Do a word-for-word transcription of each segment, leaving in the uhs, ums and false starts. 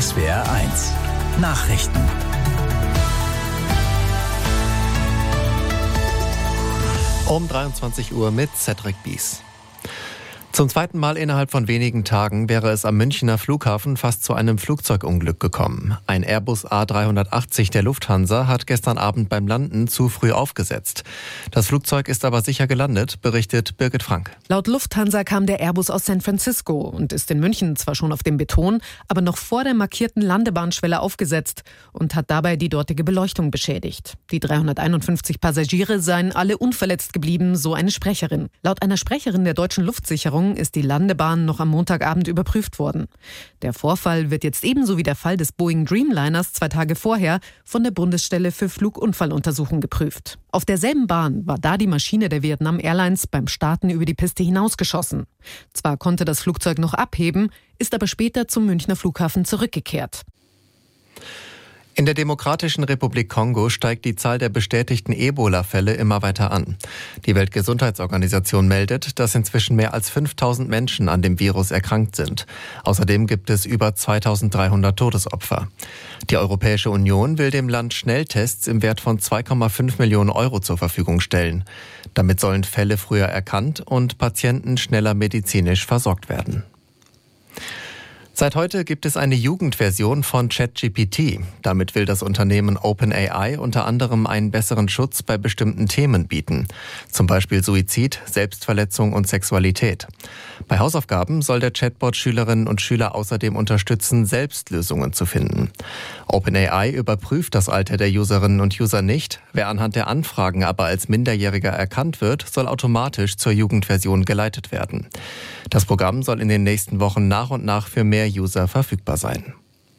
S W R eins Nachrichten. Um dreiundzwanzig Uhr mit Cedric Bies. Zum zweiten Mal innerhalb von wenigen Tagen wäre es am Münchner Flughafen fast zu einem Flugzeugunglück gekommen. Ein Airbus A dreihundertachtzig der Lufthansa hat gestern Abend beim Landen zu früh aufgesetzt. Das Flugzeug ist aber sicher gelandet, berichtet Birgit Frank. Laut Lufthansa kam der Airbus aus San Francisco und ist in München zwar schon auf dem Beton, aber noch vor der markierten Landebahnschwelle aufgesetzt und hat dabei die dortige Beleuchtung beschädigt. Die dreihunderteinundfünfzig Passagiere seien alle unverletzt geblieben, so eine Sprecherin. Laut einer Sprecherin der deutschen Luftsicherung ist die Landebahn noch am Montagabend überprüft worden. Der Vorfall wird jetzt ebenso wie der Fall des Boeing Dreamliners zwei Tage vorher von der Bundesstelle für Flugunfalluntersuchung geprüft. Auf derselben Bahn war da die Maschine der Vietnam Airlines beim Starten über die Piste hinausgeschossen. Zwar konnte das Flugzeug noch abheben, ist aber später zum Münchner Flughafen zurückgekehrt. In der Demokratischen Republik Kongo steigt die Zahl der bestätigten Ebola-Fälle immer weiter an. Die Weltgesundheitsorganisation meldet, dass inzwischen mehr als fünftausend Menschen an dem Virus erkrankt sind. Außerdem gibt es über zweitausenddreihundert Todesopfer. Die Europäische Union will dem Land Schnelltests im Wert von zwei Komma fünf Millionen Euro zur Verfügung stellen. Damit sollen Fälle früher erkannt und Patienten schneller medizinisch versorgt werden. Seit heute gibt es eine Jugendversion von ChatGPT. Damit will das Unternehmen OpenAI unter anderem einen besseren Schutz bei bestimmten Themen bieten. Zum Beispiel Suizid, Selbstverletzung und Sexualität. Bei Hausaufgaben soll der Chatbot Schülerinnen und Schüler außerdem unterstützen, selbst Lösungen zu finden. OpenAI überprüft das Alter der Userinnen und User nicht. Wer anhand der Anfragen aber als Minderjähriger erkannt wird, soll automatisch zur Jugendversion geleitet werden. Das Programm soll in den nächsten Wochen nach und nach für mehr User verfügbar sein.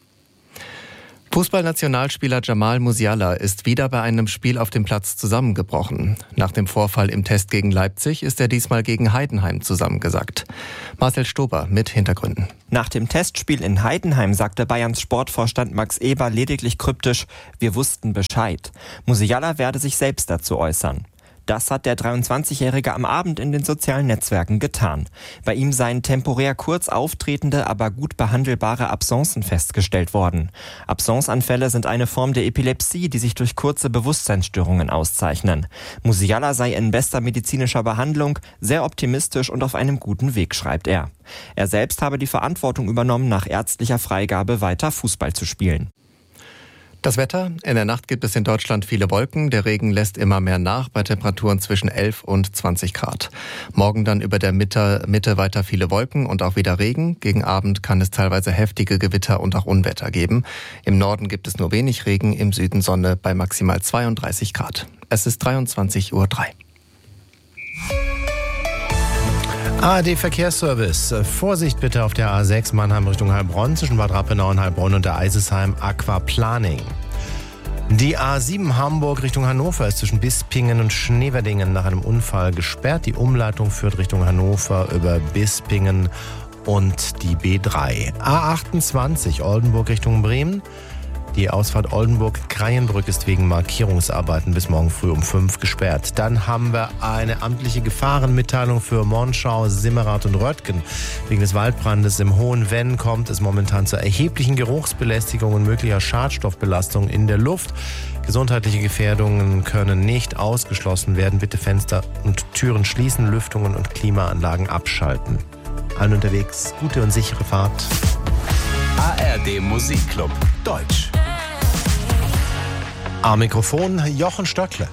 Fußballnationalspieler Jamal Musiala ist wieder bei einem Spiel auf dem Platz zusammengebrochen. Nach dem Vorfall im Test gegen Leipzig ist er diesmal gegen Heidenheim zusammengesackt. Marcel Stober mit Hintergründen. Nach dem Testspiel in Heidenheim sagte Bayerns Sportvorstand Max Eber lediglich kryptisch: Wir wussten Bescheid. Musiala werde sich selbst dazu äußern. Das hat der dreiundzwanzigjährige am Abend in den sozialen Netzwerken getan. Bei ihm seien temporär kurz auftretende, aber gut behandelbare Absencen festgestellt worden. Absenceanfälle sind eine Form der Epilepsie, die sich durch kurze Bewusstseinsstörungen auszeichnen. Musiala sei in bester medizinischer Behandlung, sehr optimistisch und auf einem guten Weg, schreibt er. Er selbst habe die Verantwortung übernommen, nach ärztlicher Freigabe weiter Fußball zu spielen. Das Wetter: In der Nacht gibt es in Deutschland viele Wolken. Der Regen lässt immer mehr nach bei Temperaturen zwischen elf und zwanzig Grad. Morgen dann über der Mitte, Mitte weiter viele Wolken und auch wieder Regen. Gegen Abend kann es teilweise heftige Gewitter und auch Unwetter geben. Im Norden gibt es nur wenig Regen, im Süden Sonne bei maximal zweiunddreißig Grad. Es ist dreiundzwanzig Uhr drei. A R D-Verkehrsservice. Vorsicht bitte auf der A sechs Mannheim Richtung Heilbronn zwischen Bad Rappenau und Heilbronn und der Eisesheim Aquaplaning. Die A sieben Hamburg Richtung Hannover ist zwischen Bispingen und Schneverdingen nach einem Unfall gesperrt. Die Umleitung führt Richtung Hannover über Bispingen und die B drei. A achtundzwanzig Oldenburg Richtung Bremen. Die Ausfahrt Oldenburg-Kreienbrück ist wegen Markierungsarbeiten bis morgen früh um fünf gesperrt. Dann haben wir eine amtliche Gefahrenmitteilung für Monschau, Simmerath und Röttgen. Wegen des Waldbrandes im Hohen Venn kommt es momentan zu erheblichen Geruchsbelästigung und möglicher Schadstoffbelastung in der Luft. Gesundheitliche Gefährdungen können nicht ausgeschlossen werden. Bitte Fenster und Türen schließen, Lüftungen und Klimaanlagen abschalten. Allen unterwegs gute und sichere Fahrt. A R D Musikclub Deutsch. Am Mikrofon Jochen Stöckle.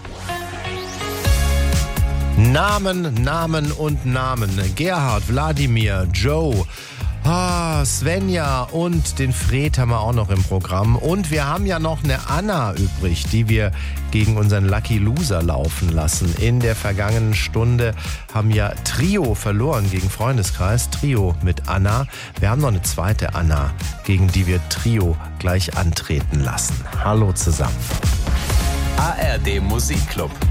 Namen, Namen und Namen. Gerhard, Wladimir, Joe, ah, Svenja und den Fred haben wir auch noch im Programm. Und wir haben ja noch eine Anna übrig, die wir gegen unseren Lucky Loser laufen lassen. In der vergangenen Stunde haben ja Trio verloren gegen Freundeskreis. Trio mit Anna. Wir haben noch eine zweite Anna, gegen die wir Trio gleich antreten lassen. Hallo zusammen. A R D Musikclub